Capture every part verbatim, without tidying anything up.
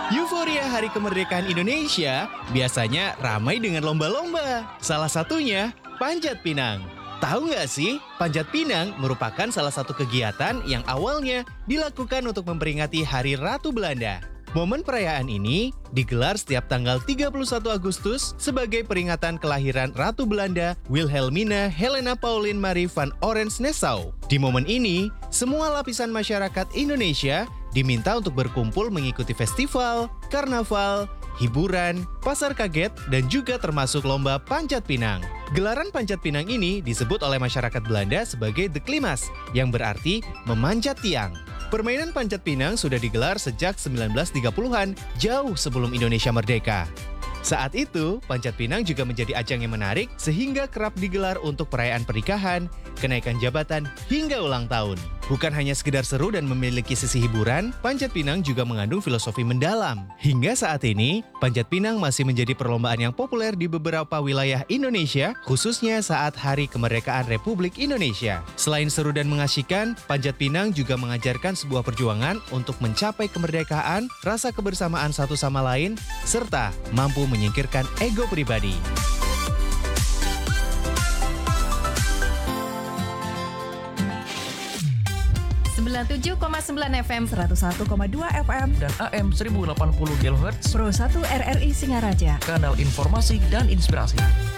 Euforia Hari Kemerdekaan Indonesia biasanya ramai dengan lomba-lomba. Salah satunya Panjat Pinang. Tahu nggak sih, Panjat Pinang merupakan salah satu kegiatan yang awalnya dilakukan untuk memperingati Hari Ratu Belanda. Momen perayaan ini digelar setiap tanggal tiga puluh satu Agustus sebagai peringatan kelahiran Ratu Belanda Wilhelmina Helena Pauline Marie van Oranje-Nassau. Di momen ini, semua lapisan masyarakat Indonesia diminta untuk berkumpul mengikuti festival, karnaval, hiburan, pasar kaget, dan juga termasuk lomba Panjat Pinang. Gelaran Panjat Pinang ini disebut oleh masyarakat Belanda sebagai de klimas, yang berarti memanjat tiang. Permainan Panjat Pinang sudah digelar sejak sembilan belas tiga puluhan, jauh sebelum Indonesia merdeka. Saat itu, Panjat Pinang juga menjadi ajang yang menarik sehingga kerap digelar untuk perayaan pernikahan, kenaikan jabatan, hingga ulang tahun. Bukan hanya sekedar seru dan memiliki sisi hiburan, Panjat Pinang juga mengandung filosofi mendalam. Hingga saat ini, Panjat Pinang masih menjadi perlombaan yang populer di beberapa wilayah Indonesia, khususnya saat Hari Kemerdekaan Republik Indonesia. Selain seru dan mengasyikkan, Panjat Pinang juga mengajarkan sebuah perjuangan untuk mencapai kemerdekaan, rasa kebersamaan satu sama lain, serta mampu menyingkirkan ego pribadi. sembilan puluh tujuh koma sembilan F M, seratus satu koma dua F M, dan A M seribu delapan puluh kilohertz, Pro satu R R I Singaraja, kanal informasi dan inspirasi.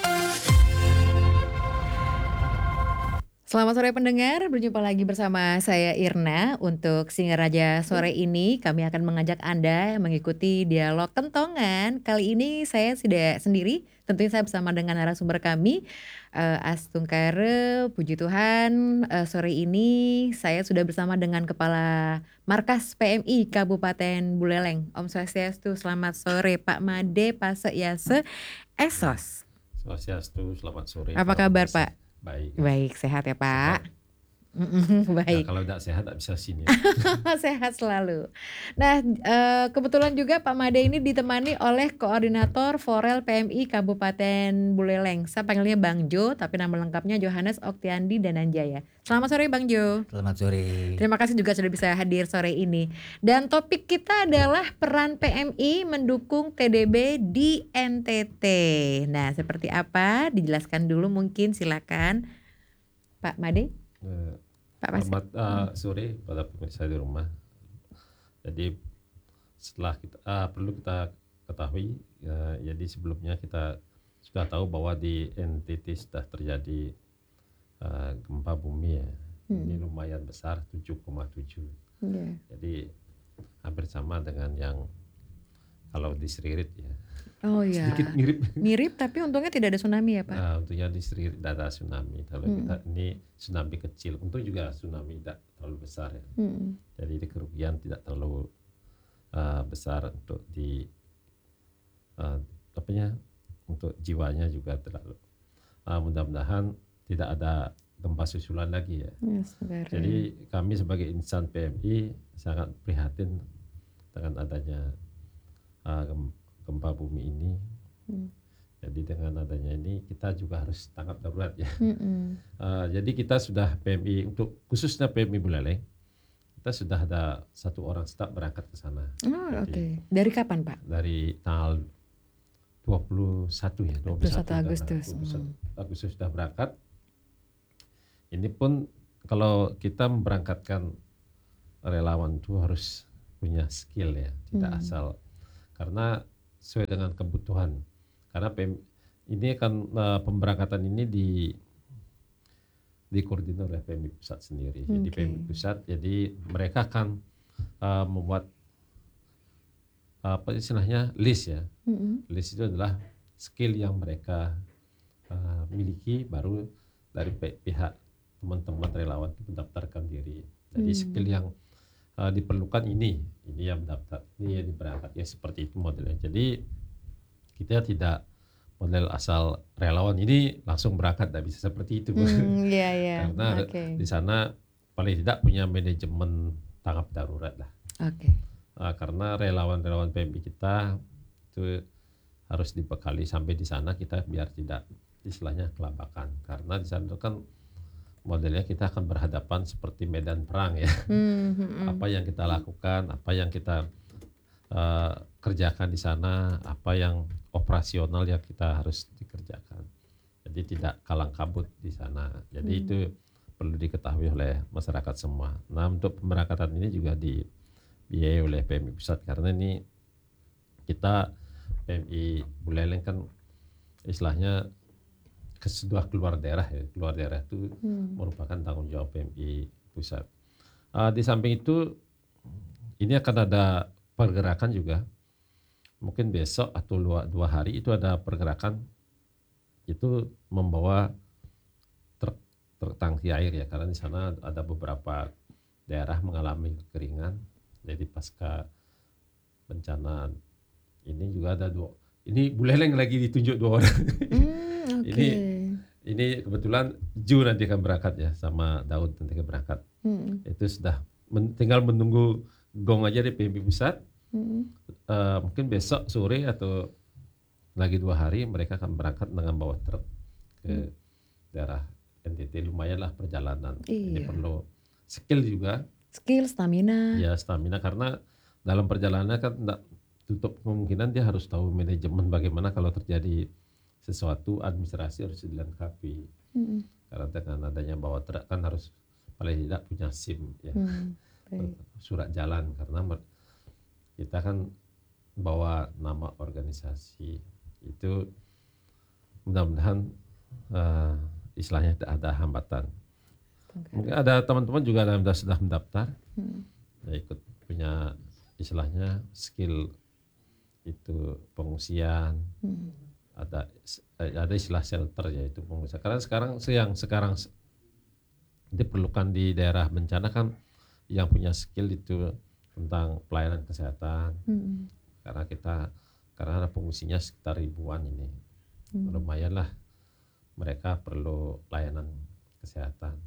Selamat sore pendengar, berjumpa lagi bersama saya Irna. Untuk Singaraja sore ini kami akan mengajak Anda mengikuti dialog kentongan. Kali ini saya tidak sendiri, tentunya saya bersama dengan narasumber kami, uh, Astungkare, puji Tuhan. Uh, sore ini saya sudah bersama dengan Kepala Markas P M I Kabupaten Buleleng. Om Swastiastu, selamat sore Pak Made Pase Yase Esos. Swastiastu, selamat sore. Apa kabar Pak? Baik. Baik, sehat ya Pak. Sehat. Baik. Nah, kalau tidak sehat tidak bisa sini. Sehat selalu. Nah, eh, kebetulan juga Pak Made ini ditemani oleh Koordinator Forel P M I Kabupaten Buleleng. Saya panggilnya Bang Jo, tapi nama lengkapnya Johannes Oktiandi Dananjaya. Selamat sore Bang Jo. Selamat sore. Terima kasih juga sudah bisa hadir sore ini. Dan topik kita adalah peran P M I mendukung T D B di N T T. Nah, seperti apa? Dijelaskan dulu mungkin, silakan Pak Made. Uh, Pak Mas. Selamat uh, sore pada pemirsa di rumah. Jadi setelah kita uh, perlu kita ketahui, uh, jadi sebelumnya kita sudah tahu bahwa di N T T sudah terjadi uh, gempa bumi ya. Hmm. Ini lumayan besar, tujuh koma tujuh. Yeah. Jadi hampir sama dengan yang kalau di Sririt ya. Oh ya. Sedikit mirip. Mirip tapi untungnya tidak ada tsunami ya Pak. Nah, untungnya di Sririt tidak ada tsunami. Kalau hmm. kita ini tsunami kecil, untung juga tsunami tidak terlalu besar ya. Hmm. Jadi di kerugian tidak terlalu uh, besar untuk di uh, apanya untuk jiwanya juga terlalu. Uh, mudah-mudahan tidak ada gempa susulan lagi ya. Yes, jadi kami sebagai insan P M I sangat prihatin dengan adanya uh, gempa bumi ini. Hmm. Jadi dengan adanya ini kita juga harus tanggap darurat ya. Hmm. Uh, jadi kita sudah P M I untuk khususnya P M I Buleleng, kita sudah ada satu orang staf berangkat ke sana. Oh, oke. Okay. Dari kapan Pak? Dari tanggal dua puluh satu ya, dua puluh satu Agustus. dua puluh satu Agustus sudah berangkat. Ini pun kalau kita memberangkatkan relawan itu harus punya skill ya, tidak hmm. asal, karena sesuai dengan kebutuhan. Karena P M, ini kan uh, pemberangkatan ini di dikoordinir oleh P M I pusat sendiri. Okay. Jadi P M I pusat, jadi mereka akan uh, membuat uh, apa istilahnya list ya. Mm-hmm. List itu adalah skill yang mereka uh, miliki, baru dari pihak teman-teman relawan itu mendaftarkan diri. Jadi mm. skill yang uh, diperlukan ini, ini yang mendaftar, ini yang berangkat ya, seperti itu modelnya. Jadi kita tidak model asal relawan ini langsung berangkat, tidak bisa seperti itu. Mm, yeah, yeah. Karena okay. di sana paling tidak punya manajemen tanggap darurat lah. Okay. Uh, karena relawan-relawan P M I kita itu harus dibekali sampai di sana, kita biar tidak istilahnya kelabakan. Karena di sana kan modelnya kita akan berhadapan seperti medan perang ya. Mm-hmm. Apa yang kita lakukan, apa yang kita uh, kerjakan di sana, apa yang operasional yang kita harus dikerjakan. Jadi tidak kalang kabut di sana. Jadi Hmm. itu perlu diketahui oleh masyarakat semua. Nah, untuk pemberangkatan ini juga dibiayai oleh P M I Pusat karena ini kita P M I Buleleng kan istilahnya sudah keluar daerah ya. Keluar daerah itu Hmm. merupakan tanggung jawab P M I Pusat. Uh, di samping itu ini akan ada pergerakan juga. Mungkin besok atau dua, dua hari itu ada pergerakan itu membawa truk truk tangki air ya, karena di sana ada beberapa daerah mengalami kekeringan. Jadi pasca bencana ini juga ada dua. Ini Buleleng lagi ditunjuk dua orang. Hmm, oke. Ini ini kebetulan Ju nanti akan berangkat ya, sama Daud nanti akan berangkat. Hmm. Itu sudah men- tinggal menunggu gong aja di P M I Pusat. Hmm. Uh, mungkin besok sore atau lagi dua hari mereka akan berangkat dengan bawa truk ke daerah N T T. Lumayan lah perjalanan. Ini Iya. perlu skill juga, Skill, stamina. ya stamina, karena dalam perjalanan kan tidak tutup kemungkinan dia harus tahu manajemen bagaimana kalau terjadi sesuatu, administrasi harus dilengkapi. Hmm. Karena dengan adanya bawa truk kan harus paling tidak punya SIM ya, Hmm. Baik. surat jalan, karena mer- kita kan bawa nama organisasi itu, mudah-mudahan uh, istilahnya tidak ada hambatan. Mungkin ada teman-teman juga yang sudah mendaftar, Hmm. ya ikut punya istilahnya skill itu pengungsian, Hmm. ada ada istilah shelter yaitu pengungsian. Karena sekarang yang sekarang diperlukan di daerah bencana kan yang punya skill itu tentang pelayanan kesehatan. Hmm. Karena kita karena ada pengungsinya sekitar ribuan ini, Hmm. lumayan lah mereka perlu layanan kesehatan.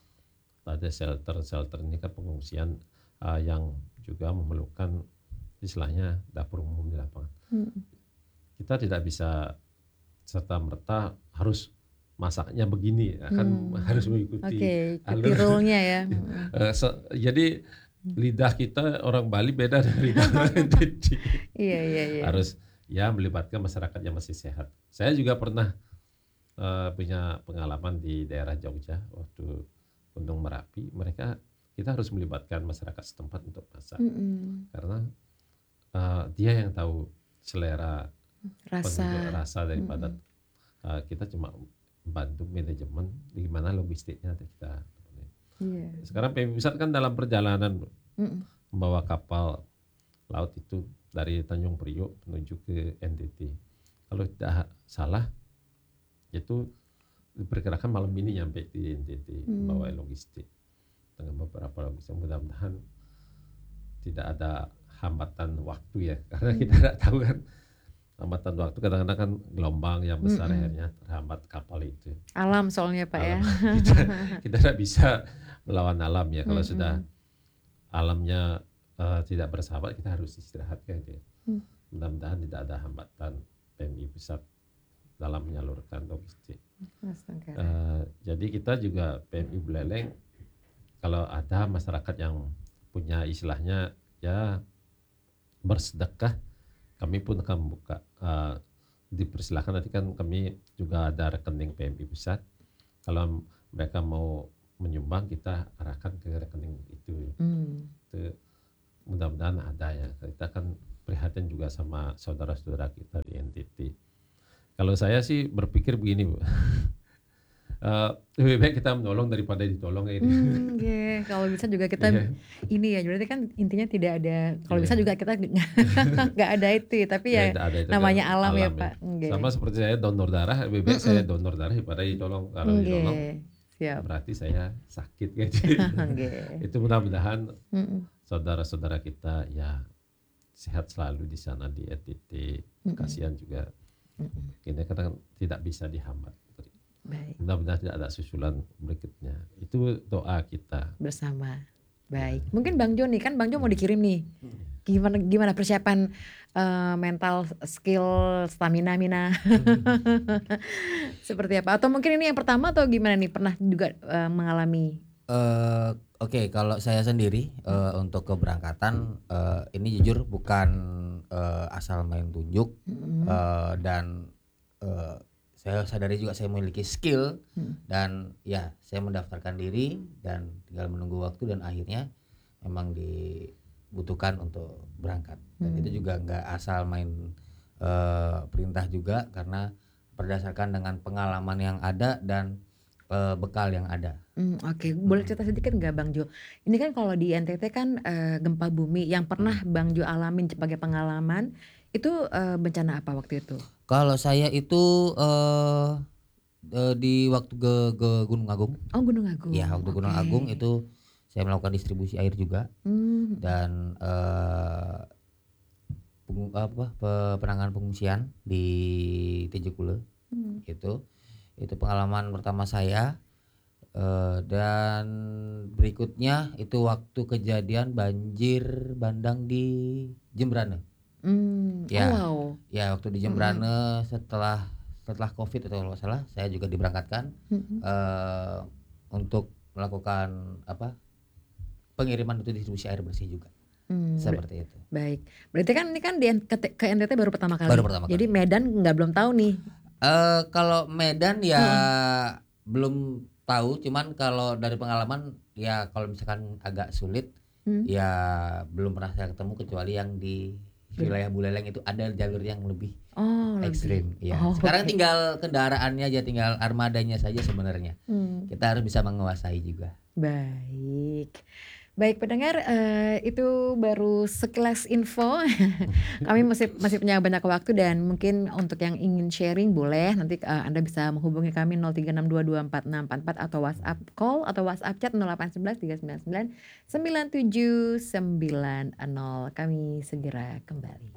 Ada shelter-shelter ini kan pengungsian uh, yang juga memerlukan istilahnya dapur umum di lapangan. Hmm. Kita tidak bisa serta merta harus masaknya begini, akan Hmm. harus mengikuti Oke, alur. ikuti rule-nya ya. Hmm. Uh, so- jadi lidah kita orang Bali beda dari lidah orang N T T. Iya, iya, iya. Harus ya melibatkan masyarakat yang masih sehat. Saya juga pernah uh, punya pengalaman di daerah Jogja waktu Gunung Merapi. Mereka kita harus melibatkan masyarakat setempat untuk masak, Hmm. karena uh, dia yang tahu selera Rasa. penduduk, rasa daripada uh, kita cuma bantu manajemen gimana logistiknya nanti kita. Iya. Sekarang P M I Pusat kan dalam perjalanan Hmm. membawa kapal laut itu dari Tanjung Priok menuju ke N T T. Kalau tidak salah itu diperkirakan malam ini nyampe di N T T, Hmm. membawa logistik dengan beberapa logistik. Mudah-mudahan tidak ada hambatan waktu ya, karena kita tidak tahu kan hambatan waktu, kadang-kadang kan gelombang yang besar Mm-mm. akhirnya terhambat kapal itu. Alam soalnya Pak ya. Alam. kita, kita tidak bisa melawan alam ya. Kalau Mm-mm. sudah alamnya uh, tidak bersahabat, kita harus istirahat kan gitu. Mm. Mudah-mudahan tidak ada hambatan P M I Pusat dalam menyalurkan logistik. Astaga. Uh, jadi kita juga P M I Buleleng, kalau ada masyarakat yang punya istilahnya ya bersedekah, kami pun akan buka, uh, dipersilakan. Nanti kan kami juga ada rekening P M I Pusat. Kalau mereka mau menyumbang, kita arahkan ke rekening itu. Hmm. Itu mudah-mudahan ada ya. Kita kan prihatin juga sama saudara-saudara kita di N T T. Kalau saya sih berpikir begini, Bu. Uh, lebih baik kita menolong daripada ditolong ini. Hmm, yeah. Kalau bisa juga kita Iya. ini ya, berarti kan intinya tidak ada. Kalau Iya. bisa juga kita nggak ada itu, ya, tapi ya, Ya, ada itu namanya kan alam, ya ya. Pak. Nggih. Sama seperti saya donor darah, lebih baik Mm-mm. saya donor darah daripada ditolong. Kalau Nggih. ditolong Siap. berarti saya sakit gitu. Nggih. Itu mudah-mudahan Mm-mm. saudara-saudara kita ya sehat selalu di sana di N T T. Mm-mm. Kasihan juga. Mm-mm. Ini kadang tidak bisa dihambat. Baik, Mudah-mudahan tidak ada susulan berikutnya. Itu doa kita. bersama. Baik. Mungkin Bang Jo nih, kan Bang Jo mau dikirim nih. Gimana gimana persiapan eh, mental, skill, stamina, mina. Seperti apa? Atau mungkin ini yang pertama atau gimana nih? Pernah juga eh, mengalami? Eh, Oke, kalau saya sendiri eh, untuk keberangkatan eh, ini jujur bukan eh, asal main tunjuk Mm-mm. eh, dan eh, saya sadari juga saya memiliki skill Mm. dan ya saya mendaftarkan diri dan tinggal menunggu waktu dan akhirnya memang dibutuhkan untuk berangkat dan Hmm. itu juga nggak asal main eh, perintah juga karena berdasarkan dengan pengalaman yang ada dan eh, bekal yang ada. Hmm, oke, boleh cerita sedikit nggak Bang Jo? Ini kan kalau di N T T kan eh, gempa bumi yang pernah Bang Jo alamin sebagai pengalaman itu eh, bencana apa waktu itu? Kalau saya itu eh eh, di waktu ke, ke Gunung Agung, Oh, Gunung Agung. ya waktu Gunung Oke. Agung itu saya melakukan distribusi air juga Hmm. dan eh, pengu- apa pe- penanganan pengungsian di Tejekule Hmm. itu itu pengalaman pertama saya. Eh, dan berikutnya itu waktu kejadian banjir bandang di Jembrane. Hmm. Ya, Oh wow. ya waktu di Jembrane setelah setelah Covid atau kalau nggak salah saya juga diberangkatkan Mm-mm. eh, untuk melakukan apa pengiriman untuk distribusi air bersih juga Hmm, ber- seperti itu. baik. Berarti kan ini kan di N- ke, ke N T T baru pertama kali. Baru pertama Jadi kali. Medan nggak belum tahu nih. Eh kalau Medan ya Heeh. belum tahu, cuman kalau dari pengalaman ya kalau misalkan agak sulit Hmm. ya belum pernah saya ketemu kecuali yang di wilayah Buleleng itu ada jalur yang lebih Oh, lebih. ekstrim. Ya. Oh, Sekarang oke. tinggal kendaraannya aja, tinggal armadanya saja sebenarnya. Hmm. Kita harus bisa menguasai juga. Baik. Baik pendengar, eh, itu baru sekilas info. Kami masih masih punya banyak waktu dan mungkin untuk yang ingin sharing boleh nanti eh, Anda bisa menghubungi kami nol tiga enam dua dua empat enam empat empat atau WhatsApp call atau WhatsApp chat nol delapan satu satu tiga sembilan sembilan sembilan tujuh sembilan nol. Kami segera kembali.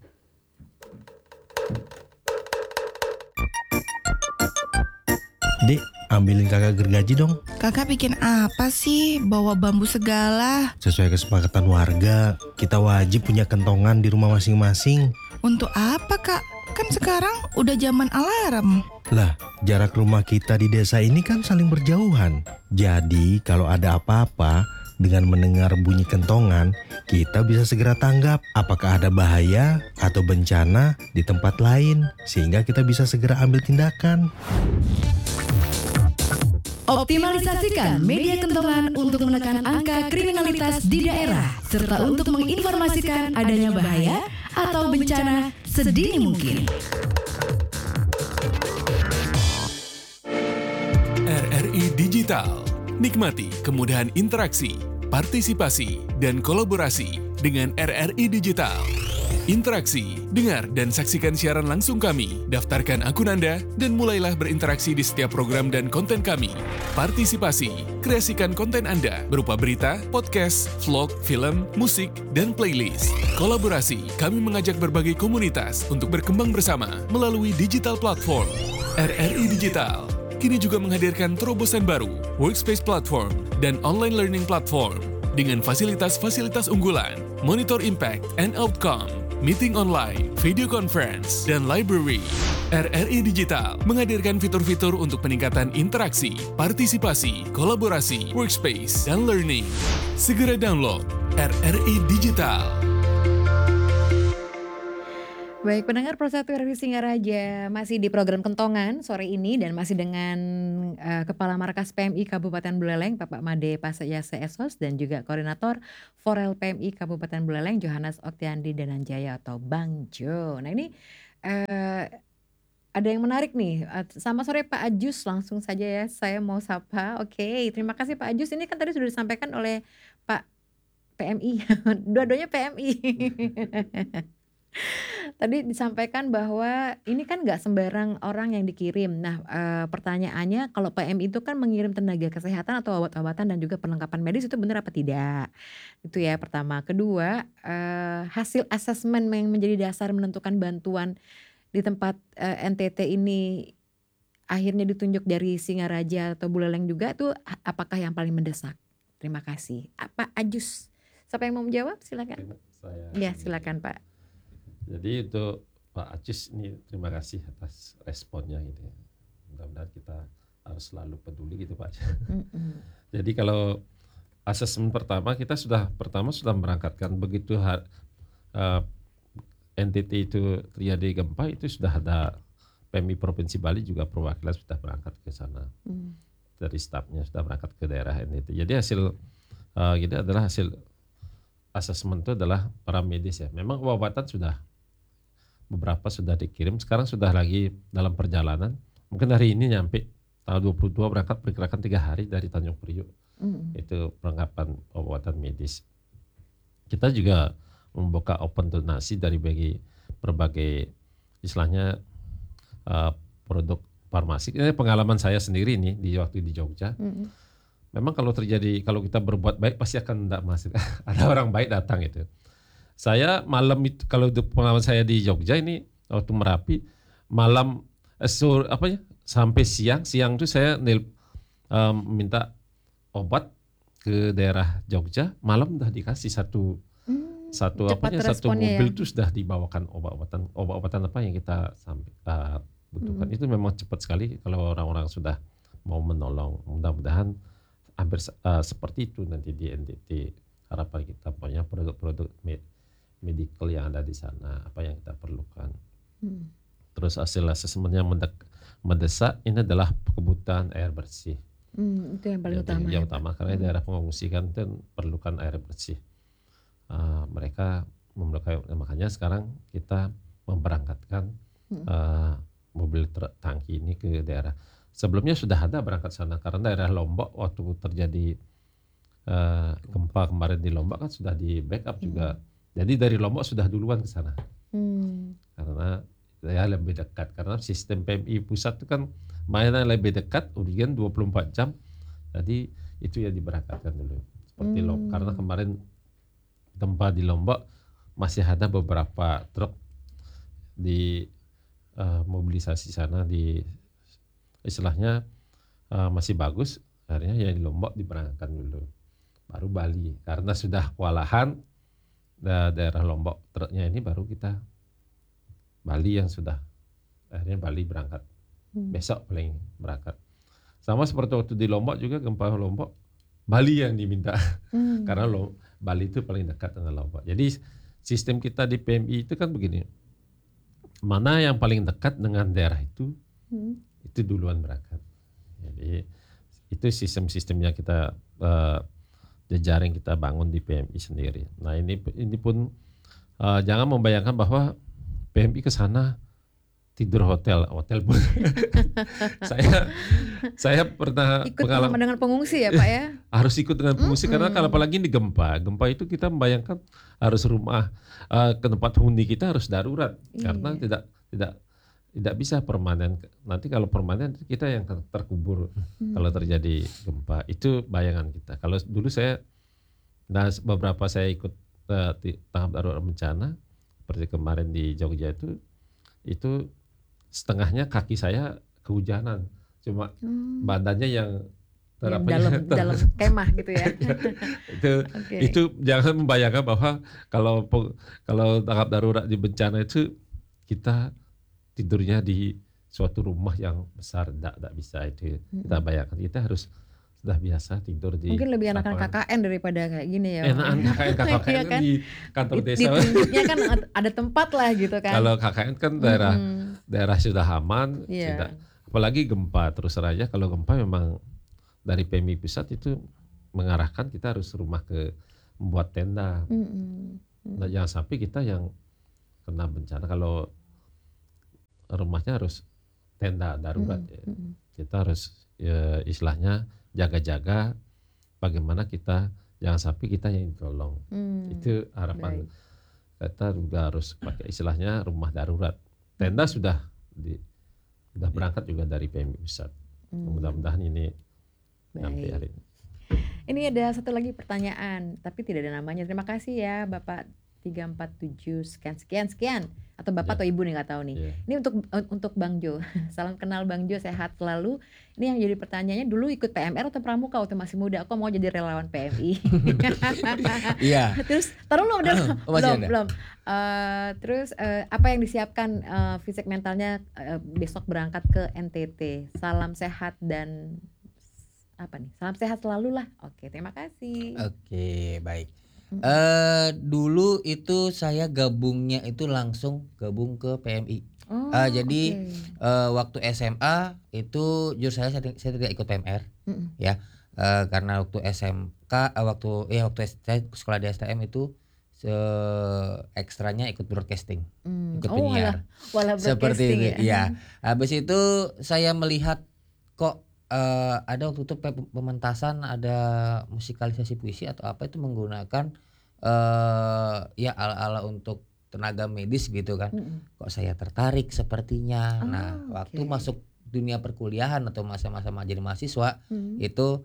Dek, ambilin kakak gergaji dong. Kakak bikin apa sih? Bawa bambu segala. Sesuai kesepakatan warga, kita wajib punya kentongan di rumah masing-masing. Untuk apa kak? Kan sekarang udah zaman alarm. Lah, jarak rumah kita di desa ini kan saling berjauhan. Jadi, kalau ada apa-apa, dengan mendengar bunyi kentongan, kita bisa segera tanggap apakah ada bahaya atau bencana di tempat lain. Sehingga kita bisa segera ambil tindakan. Optimalisasikan media kentongan untuk menekan angka kriminalitas di daerah, serta untuk menginformasikan adanya bahaya atau bencana sedini mungkin. R R I Digital. Nikmati kemudahan interaksi, partisipasi, dan kolaborasi dengan R R I Digital. Interaksi, dengar dan saksikan siaran langsung kami, daftarkan akun Anda, dan mulailah berinteraksi di setiap program dan konten kami. Partisipasi, kreasikan konten Anda berupa berita, podcast, vlog, film, musik, dan playlist. Kolaborasi, kami mengajak berbagai komunitas untuk berkembang bersama melalui digital platform. R R I Digital kini juga menghadirkan terobosan baru, workspace platform, dan online learning platform dengan fasilitas-fasilitas unggulan, monitor impact and outcome, meeting online, video conference, dan library. R R I Digital menghadirkan fitur-fitur untuk peningkatan interaksi, partisipasi, kolaborasi, workspace, dan learning. Segera download R R I Digital. Baik pendengar Pro satu R R I Singaraja masih di program Kentongan sore ini dan masih dengan eh, Kepala Markas P M I Kabupaten Buleleng Bapak Made Pasayase Esos dan juga Koordinator Forel P M I Kabupaten Buleleng Johannes Oktiandi Dananjaya atau Bang Jo. Nah ini eh, ada yang menarik nih. Eh, Selamat sore Pak Ajus, langsung saja ya saya mau sapa. Oke, terima kasih Pak Ajus. Ini kan tadi sudah disampaikan oleh Pak P M I, dua-duanya P M I. Tadi disampaikan bahwa ini kan nggak sembarang orang yang dikirim. Nah, eh, pertanyaannya kalau P M I itu kan mengirim tenaga kesehatan atau obat-obatan dan juga perlengkapan medis itu benar apa tidak? Itu ya pertama. Kedua, eh, hasil asesmen yang menjadi dasar menentukan bantuan di tempat eh, N T T ini akhirnya ditunjuk dari Singaraja atau Buleleng juga itu a- apakah yang paling mendesak? Terima kasih. Apa Ajus? Siapa yang mau menjawab? Silakan. Saya Ya, silakan Pak. Jadi untuk Pak Ajis ini terima kasih atas responnya gitu ya. Mudah-mudahan kita harus selalu peduli gitu Pak. Mm-mm. Jadi kalau asesmen pertama kita sudah pertama sudah berangkatkan begitu ha, uh, N T T itu terjadi gempa itu sudah ada P M I Provinsi Bali juga perwakilan sudah berangkat ke sana. Hmm. Dari stafnya sudah berangkat ke daerah N T T. Jadi hasil uh, gitu adalah hasil asesmen itu adalah para medis ya. Memang obat-obatan sudah beberapa sudah dikirim, sekarang sudah lagi dalam perjalanan. Mungkin hari ini nyampe tanggal dua puluh dua berangkat, perkirakan tiga hari dari Tanjung Priok. Mm. Itu perlengkapan obatan medis. Kita juga membuka open donasi dari bagi berbagai istilahnya uh, produk farmasi. Ini pengalaman saya sendiri nih di waktu di Jogja. Mm. Memang kalau terjadi, kalau kita berbuat baik pasti akan tidak masuk. Ada orang baik datang itu. Saya malam itu, kalau pengalaman saya di Jogja ini waktu Merapi, malam eh, sur, apa ya, sampai siang, siang itu saya nil, um, minta obat ke daerah Jogja, malam udah dikasih satu hmm, satu apa ya, satu mobil itu ya? Sudah dibawakan obat-obatan, obat-obatan apa yang kita sampai uh, butuhkan. Hmm. Itu memang cepat sekali kalau orang-orang sudah mau menolong. Mudah-mudahan hampir uh, seperti itu nanti di N T T. Harapan kita punya produk-produk med medical yang ada di sana, apa yang kita perlukan. Hmm. Terus hasil asesmennya mendesak ini adalah kebutuhan air bersih. Hmm, itu yang paling Jadi, utama. Yang ya, utama karena hmm. daerah pengungsi kan itu perlukan air bersih. Uh, mereka memerlukan, makanya sekarang kita memberangkatkan hmm. uh, mobil tangki ini ke daerah. Sebelumnya sudah ada berangkat sana karena daerah Lombok waktu terjadi uh, gempa kemarin di Lombok kan sudah di backup hmm. juga. Jadi dari Lombok sudah duluan ke sana. Hmm. Karena ya lebih dekat karena sistem P M I pusat itu kan mainnya lebih dekat, ujian dua puluh empat jam. Jadi itu ya diberangkatkan dulu. Seperti hmm. Lombok karena kemarin gempa di Lombok masih ada beberapa truk di uh, mobilisasi sana di istilahnya uh, masih bagus, akhirnya ya di Lombok diberangkatkan dulu, baru Bali karena sudah kewalahan da daerah Lombok truknya ini baru kita Bali yang sudah akhirnya Bali berangkat hmm. besok paling berangkat. Sama seperti waktu di Lombok juga gempa Lombok Bali yang diminta hmm. karena Lombok, Bali itu paling dekat dengan Lombok. Jadi sistem kita di P M I itu kan begini, mana yang paling dekat dengan daerah itu hmm. itu duluan berangkat. Jadi itu sistem-sistemnya kita uh, jejaring kita bangun di P M I sendiri. Nah ini ini pun uh, jangan membayangkan bahwa P M I ke sana tidur hotel, hotel pun. saya saya pernah ikut pengalaman dengan pengungsi ya Pak ya. Harus ikut dengan pengungsi mm-hmm. karena kalau apalagi di gempa, gempa itu kita membayangkan harus rumah uh, ke tempat huni kita harus darurat iya. karena tidak tidak tidak bisa permanen. Nanti kalau permanen kita yang terkubur hmm. kalau terjadi gempa. Itu bayangan kita. Kalau dulu saya, nah beberapa saya ikut uh, tahap darurat bencana, seperti kemarin di Jogja itu, itu setengahnya kaki saya kehujanan. Cuma hmm. badannya yang Yang dalam, ter, dalam kemah gitu ya. itu okay. itu jangan membayangkan bahwa kalau kalau tanggap darurat di bencana itu kita tidurnya di suatu rumah yang besar, tidak tidak bisa itu. Kita bayangkan kita harus sudah biasa tidur di mungkin lebih enakan K K N daripada kayak gini ya. Enakan K K N, K K N kan? Di kantor desa. Di tunjuknya kan ada tempat lah gitu kan. Kalau K K N kan daerah hmm. daerah sudah aman, yeah. sudah, apalagi gempa terus saja. Kalau gempa memang dari P M I pusat itu mengarahkan kita harus rumah ke membuat tenda. Hmm. Hmm. Nah, jangan sampai kita yang kena bencana kalau rumahnya harus tenda darurat hmm. ya. Kita harus ya, istilahnya jaga-jaga bagaimana kita jangan sampai kita yang ditolong. Hmm. Itu harapan. Baik. Kita juga harus pakai istilahnya rumah darurat. Tenda hmm. sudah di, sudah berangkat juga dari P M I pusat. Hmm. Mudah-mudahan ini sampai hari ini. Ini ada satu lagi pertanyaan tapi tidak ada namanya. Terima kasih ya Bapak tiga empat tujuh sekian sekian sekian atau Bapak yeah. atau Ibu nih nggak tahu nih. Yeah. Ini untuk untuk Bang Jo. Salam kenal Bang Jo, sehat selalu. Ini yang jadi pertanyaannya, dulu ikut P M R atau pramuka waktu masih muda? Aku mau jadi relawan P M I. Iya. Terus taruh belum belum belum. belum. Uh, terus uh, apa yang disiapkan uh, fisik mentalnya uh, besok berangkat ke N T T. Salam sehat dan apa nih? Salam sehat selalu lah. Oke, terima kasih. Oke, baik. Mm-mm. Eh dulu itu saya gabungnya itu langsung gabung ke P M I. Oh, Eh, jadi oke. eh, waktu S M A itu jujur saya saya, saya tidak ikut P M R Mm-mm. ya. Eh, karena waktu S M K eh, waktu ya waktu S- saya sekolah di S T M itu se ekstranya ikut broadcasting, Hmm. ikut Oh, penyiar. walah, walah Seperti broadcasting itu. ya. Iya. Habis itu saya melihat kok eh, ada waktu itu pe- pementasan ada musikalisasi puisi atau apa itu menggunakan eh ya ala-ala untuk tenaga medis gitu kan. Mm-mm. Kok saya tertarik sepertinya. Oh, Nah, waktu oke. masuk dunia perkuliahan atau masa-masa jadi mahasiswa Hmm. itu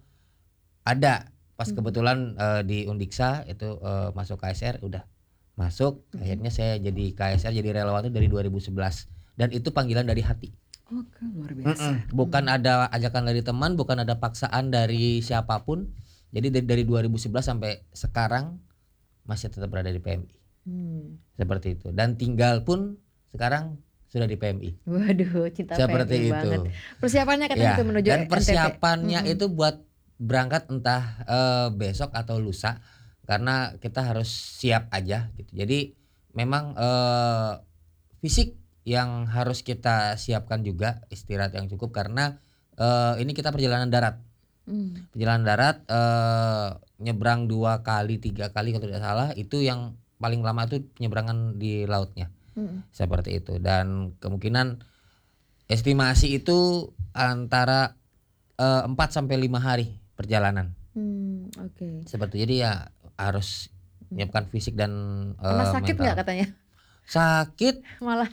ada pas Hmm. kebetulan eh, di Undiksa itu eh, masuk K S R udah masuk. Hmm. Akhirnya saya jadi K S R jadi relawan itu dari dua ribu sebelas dan itu panggilan dari hati. Oke, luar biasa. Mm-mm. Bukan ada ajakan dari teman, bukan ada paksaan dari siapapun. Jadi dari, dari dua ribu sebelas sampai sekarang masih tetap berada di P M I. Hmm. Seperti itu. Dan tinggal pun sekarang sudah di P M I. Waduh, cinta Seperti P M I itu. banget. Persiapannya katanya Ya, itu menuju dan N T T. persiapannya Mm-mm. itu buat berangkat entah eh, besok atau lusa karena kita harus siap aja gitu. Jadi memang eh, fisik yang harus kita siapkan juga, istirahat yang cukup karena eh, ini kita perjalanan darat. Hmm. Perjalanan darat eh, nyebrang dua kali tiga kali kalau tidak salah, itu yang paling lama itu penyeberangan di lautnya. Mm. Seperti itu, dan kemungkinan estimasi itu antara eh, empat sampai lima hari perjalanan. Hmm, oke. Seperti jadi ya harus menyiapkan fisik dan eh, Pernah sakit mental. nggak katanya? Sakit Malah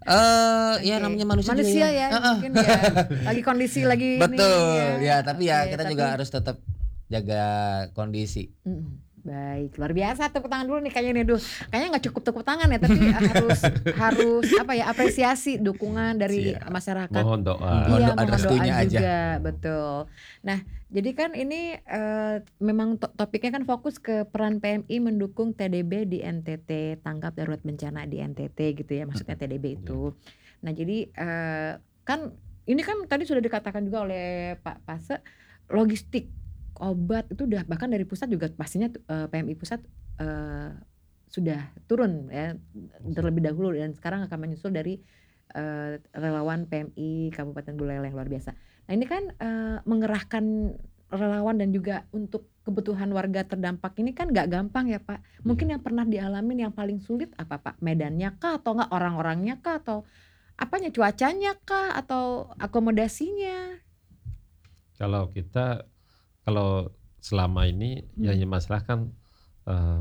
eh ya Oke. namanya manusia, juga Manusia ya, Heeh. mungkin ya lagi kondisi lagi ini Betul ya, tapi ya Oke, kita tapi- juga harus tetap jaga kondisi. Mm, baik, luar biasa, tepuk tangan dulu nih kayaknya nih, duh, kayaknya nggak cukup tepuk tangan ya, tapi harus harus apa ya, apresiasi dukungan dari Siap. masyarakat. Mohon doa. Mohon Iya, doa mohon restunya doa aja. juga, betul. Nah, jadi kan ini eh, memang to- topiknya kan fokus ke peran P M I mendukung T D B di N T T, tanggap darurat bencana di N T T gitu ya, maksudnya T D B itu. Nah, jadi eh, kan ini kan tadi sudah dikatakan juga oleh Pak Pase, logistik obat itu udah bahkan dari pusat juga pastinya eh, P M I pusat eh, sudah turun ya terlebih dahulu, dan sekarang akan menyusul dari eh, relawan P M I Kabupaten Buleleng, luar biasa. Nah ini kan eh, mengerahkan relawan dan juga untuk kebutuhan warga terdampak ini kan nggak gampang ya Pak. Mungkin yang pernah dialamin yang paling sulit apa Pak? Medannya kah atau nggak orang-orangnya kah atau apanya, cuacanya kah atau akomodasinya? Kalau kita kalau selama ini Hmm. yang masalah kan eh,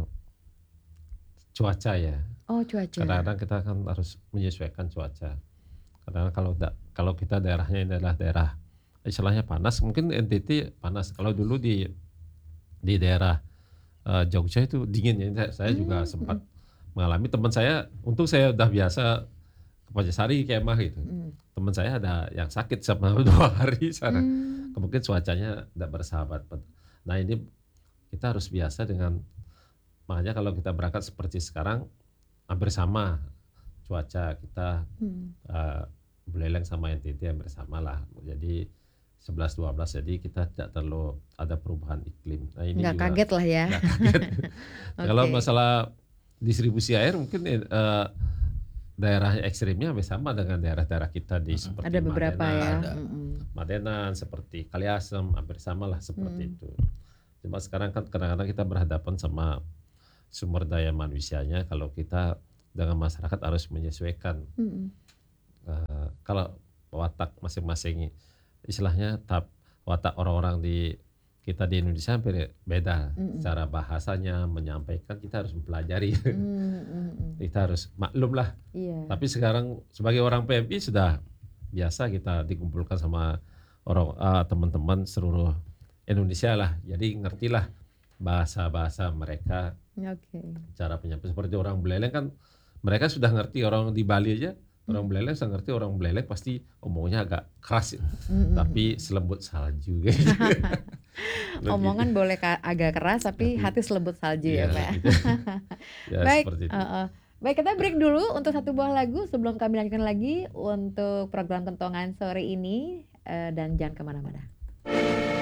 cuaca ya. Oh, cuaca. Kadang-kadang kita kan harus menyesuaikan cuaca. Kadang kalau da- kalau kita daerahnya ini adalah daerah istilahnya panas, mungkin N T T panas. Kalau dulu di di daerah eh, Jogja itu dingin ya. Saya- Saya juga Hmm, sempat mengalami. Teman saya, untung saya udah biasa ke Pajasari kemah gitu. Hmm. Teman saya ada yang sakit sama dua hari sana. Hmm. Mungkin cuacanya tidak bersahabat. Nah ini kita harus biasa dengan, makanya kalau kita berangkat seperti sekarang hampir sama cuaca kita, Hmm. uh, Buleleng sama N T T hampir sama lah. Jadi sebelas dua belas, jadi kita tidak terlalu ada perubahan iklim. Nah ini Nggak juga kaget lah ya. nggak kaget. Kalau Oke. masalah distribusi air mungkin uh, daerah ekstrimnya hampir sama dengan daerah-daerah kita di seperti Ada beberapa Madena, ya. ada. Mm-mm. Madenan, seperti Kaliasem, hampir sama lah seperti Hmm. itu. Cuma sekarang kan kadang-kadang kita berhadapan sama sumber daya manusianya. Kalau kita dengan masyarakat harus menyesuaikan. Mm-mm. Eh, kalau watak masing-masing, istilahnya tap watak orang-orang di kita di Indonesia hampir beda. Mm-mm. Cara bahasanya menyampaikan kita harus mempelajari. Mm-mm. Kita harus maklum lah. Iya. Tapi sekarang sebagai orang P M I sudah biasa kita dikumpulkan sama orang ah, teman-teman seluruh Indonesia lah. Jadi ngertilah bahasa-bahasa mereka, Oke. cara penyampaian. Seperti orang Buleleng kan mereka sudah ngerti, orang di Bali aja orang Buleleng sudah ngerti, orang Buleleng pasti omongnya agak keras, Mm-mm. tapi selembut salju. Lebih- Omongan boleh ka- agak keras tapi Tapi- hati selembut salju ya Iya, Pak. gitu. Ya, Baik, seperti itu. uh, uh. Baik, kita break dulu untuk satu buah lagu sebelum kami lanjutkan lagi untuk program Kentongan sore ini. Uh, dan jangan kemana-mana.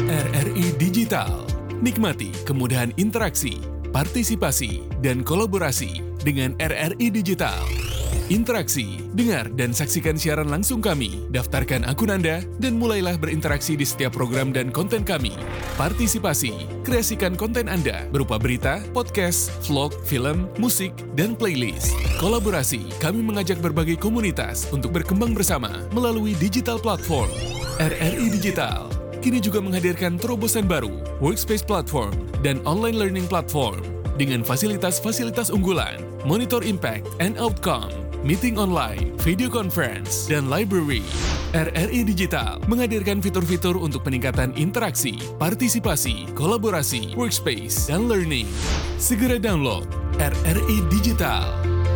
R R I Digital. Nikmati kemudahan interaksi, partisipasi, dan kolaborasi dengan R R I Digital. Interaksi, dengar dan saksikan siaran langsung kami, daftarkan akun Anda, dan mulailah berinteraksi di setiap program dan konten kami. Partisipasi, kreasikan konten Anda berupa berita, podcast, vlog, film, musik, dan playlist. Kolaborasi, kami mengajak berbagai komunitas untuk berkembang bersama melalui digital platform. R R I Digital kini juga menghadirkan terobosan baru, workspace platform, dan online learning platform dengan fasilitas-fasilitas unggulan, monitor impact and outcome, meeting online, video conference, dan library. R R I Digital menghadirkan fitur-fitur untuk peningkatan interaksi, partisipasi, kolaborasi, workspace, dan learning. Segera download R R I Digital.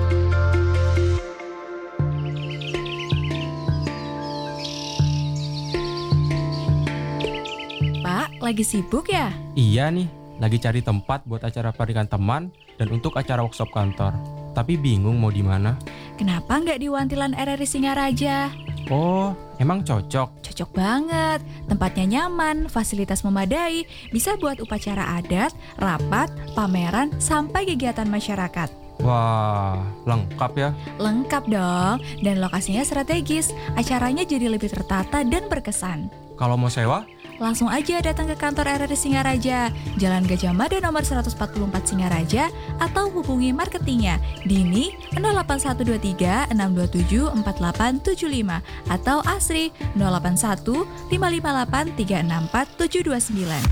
Pak, lagi sibuk ya? Iya nih, lagi cari tempat buat acara pernikahan teman dan untuk acara workshop kantor. Tapi bingung mau di mana. Kenapa nggak di Wantilan R R I Singaraja? Oh, emang cocok? Cocok banget. Tempatnya nyaman, fasilitas memadai, bisa buat upacara adat, rapat, pameran, sampai kegiatan masyarakat. Wah, lengkap ya? Lengkap dong, dan lokasinya strategis. Acaranya jadi lebih tertata dan berkesan. Kalau mau sewa? Langsung aja datang ke kantor R R I Singaraja, Jalan Gajah Mada nomor seratus empat puluh empat Singaraja, atau hubungi marketingnya Dini nol delapan satu dua tiga enam dua tujuh empat delapan tujuh lima atau Asri nol delapan satu lima lima delapan tiga enam empat tujuh dua sembilan.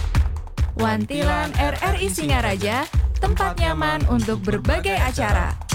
Wantilan R R I Singaraja, tempat nyaman untuk berbagai acara.